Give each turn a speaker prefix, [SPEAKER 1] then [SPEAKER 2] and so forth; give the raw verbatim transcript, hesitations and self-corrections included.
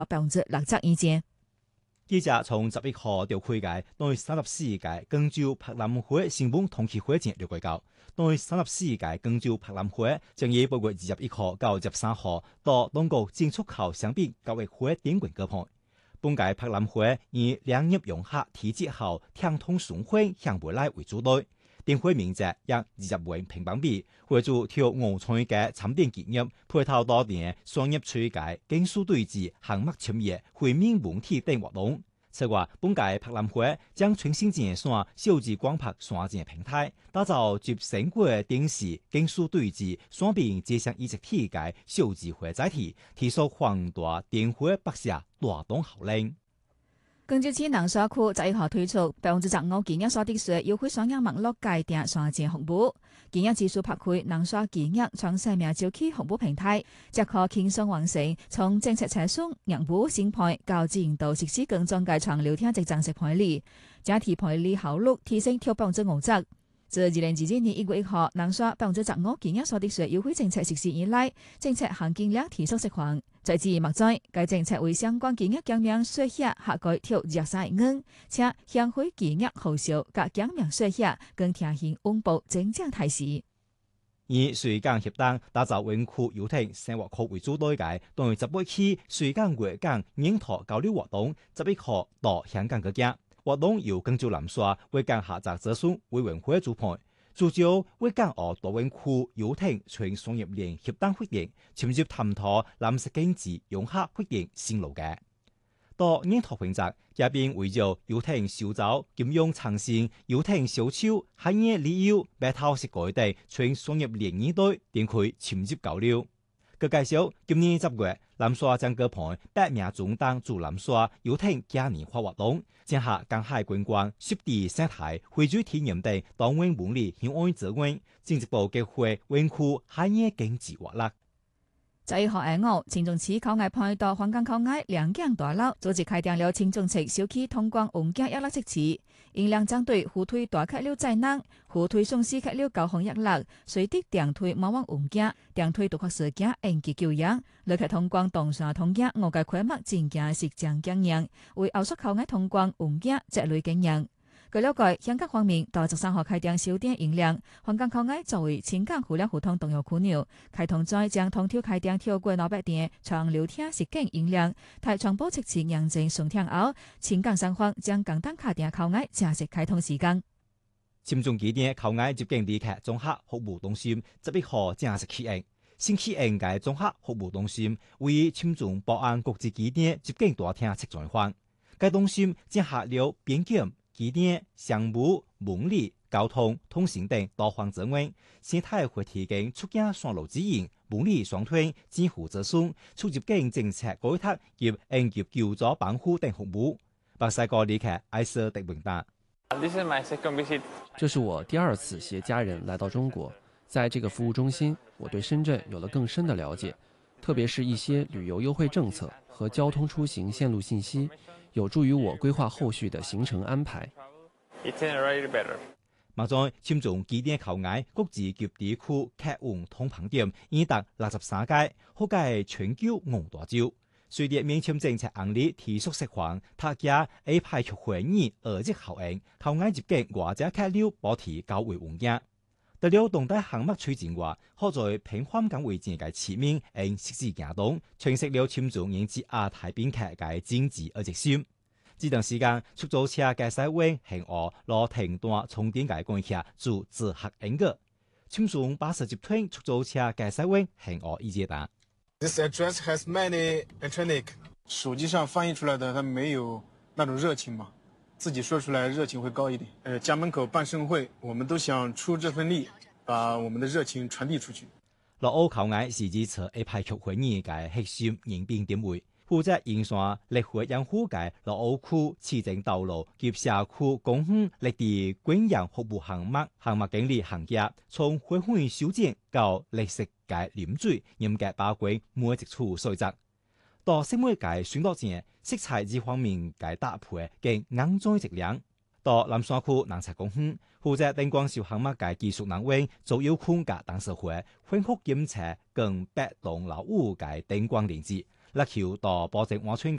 [SPEAKER 1] 百分之六十以上。
[SPEAKER 2] 記者從十一號到開嘅第三十四屆廣州博覽會新聞同期會前了解到，第三十四屆廣州博覽會將於八月二十一號到二十三號到當局正出口商品交易會點冠舉辦。本屆博覽會以兩業融合體制後暢通順匯向未來為主題，展會面積約二十萬平方米，會主挑五創嘅產品結業，配套多年商業區界、競速對峙、項目簽約、會面文體等活動。此外，本屆博覽會將全新建線數字廣播線上平台，打造集成果電視、競速對峙、雙邊接上一直體嘅數字會載體，提速放大電會拍攝大動效應。
[SPEAKER 1] 廣州市南沙區十一號推出百分之十五建業所得稅優惠雙額網絡界定雙線服務，建業技術拍開南沙建業創生命召期服務平台，即可輕鬆完成從政策查詢、業務審判到自營度實施工作嘅長聊天及正式辦理，整體辦理效率提升超百分之五十。自二零二二年一月一號，南沙百分之十五建業所得稅優惠政策實施以來，政策含金量提速釋放。在至目前，該政策為相關建業減免稅額下改調二十三億元，且向回建業後銷及減免稅額更調行穩步增長態勢。
[SPEAKER 2] 以穗港協同打造灣區遊艇生活區為主題嘅，對十八期穗港粵港研討交流活動，十一號到香港舉行。活動由廣州南沙粵港合作諮詢委員會主辦，聚焦粵港澳大灣區遊艇全商業鏈協同發展，深入探討藍色經濟融合發展新路嘅。到研討環節，嘉賓圍繞遊艇小組、金融創新、遊艇小丑、產業旅遊、白頭式改定全商業鏈議題展開深入交流。佢介紹，今年十月，南沙將舉辦百名中檔駐南沙遊艇嘉年華活動，結合港海觀光、濕地生態、會聚體驗等多元文理向愛資源，進一步激活灣區產業經濟活力。
[SPEAKER 1] 十一號下午，青眾市口岸派到香港口岸兩間大樓組織開展了青眾市小區通關運價一粒即時，因兩針對互推大客了災難，互推送司客了交通一粒，隨即電推馬灣運價，電推獨客事件延期救援，旅客通關當線通價我嘅開幕戰價實將經驗，為後續口岸通關運價積累經驗。據了解，香港方面到十三號開店小店營量，香港口岸作為青港互聯互通動搖樞紐，開通再將通挑開店跳過老百店長聊天實景營量，台長保測前認證順天後，青港雙方將港燈卡店口岸正式開通時間。
[SPEAKER 2] 深中幾點口岸接近旅客綜合服務中心，十一號正式啟用。新啟用嘅綜合服務中心為深中寶安國際機場接近大廳測轉換，該中心結合了邊檢、機電、商務、文理、交通、通信等多方資源，生態會提供出境線路指引、文理雙推、支付諮詢、出入境政策改革及應急救助保護等服務。巴西國旅客艾瑟迪文達。
[SPEAKER 3] 這是我第二次攜家人來到中國，在這個服務中心，我對深圳有了更深的了解，特別是一些旅遊優惠政策和交通出行線路信息，有助於我規劃後續的行程安排。
[SPEAKER 2] 目前，深中機場口岸國際級地區客運通棚點已達六十三間，可計全球五大洲。隨着免簽政策案例提速釋放，他家 A 派出會議二級效應，口岸接近外籍客流保持高位穩定。除了動態項目推進外，好在平緩港為正嘅市面因實時行動，詮釋了深中引致亞太邊客嘅經濟而直線。這段時間，出租車駕駛員向我攞停斷充電嘅關係做自客應個。深中巴士集團出租車駕駛員向我意見答。
[SPEAKER 4] This address has many electronic。手機上翻譯出來的，它沒有那種熱情嘛，自己說出來熱情會高一點。呃，家門口辦盛會，我們都想出這份力，把我們的熱情傳遞出去。
[SPEAKER 2] 羅澳口岸是這次一派出會議嘅核心迎賓點位，負責營山立會養護嘅羅澳區市政道路及社區公園綠地觀養服務項目項目經理行業，從會會修剪到綠色嘅林水，嚴格把關每一處細則。到新媒嘅選擇前，色彩這方面嘅搭配更硬在質量。到南沙區南側公園，負責燈光秀項目嘅技術人員做有空嘅董事會，恢復檢測更北棟樓宇嘅燈光連接。 力求到保證安全